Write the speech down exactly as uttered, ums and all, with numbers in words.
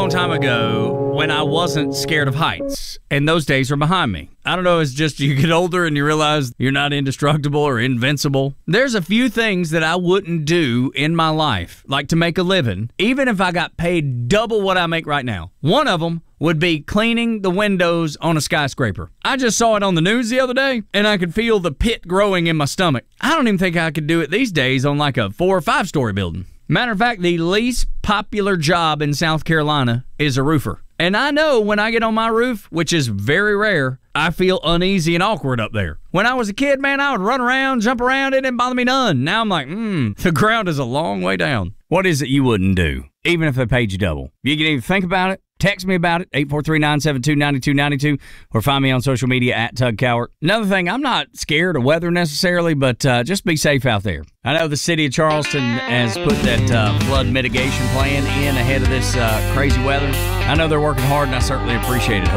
long time ago when I wasn't scared of heights, and those days are behind me. I don't know, it's just you get older and you realize you're not indestructible or invincible. There's a few things that I wouldn't do in my life, like to make a living, even if I got paid double what I make right now. One of them would be cleaning the windows on a skyscraper. I just saw it on the news the other day, and I could feel the pit growing in my stomach. I don't even think I could do it these days on like a four or five story building. Matter of fact, the least popular job in South Carolina is a roofer. And I know when I get on my roof, which is very rare, I feel uneasy and awkward up there. When I was a kid, man, I would run around, jump around, it didn't bother me none. Now I'm like, hmm, the ground is a long way down. What is it you wouldn't do, even if they paid you double? You can either think about it, text me about it, eight four three, nine seven two, nine two nine two, or find me on social media at Tug Cowart. Another thing, I'm not scared of weather necessarily, but uh, just be safe out there. I know the city of Charleston has put that uh, flood mitigation plan in ahead of this uh, crazy weather. I know they're working hard, and I certainly appreciate it.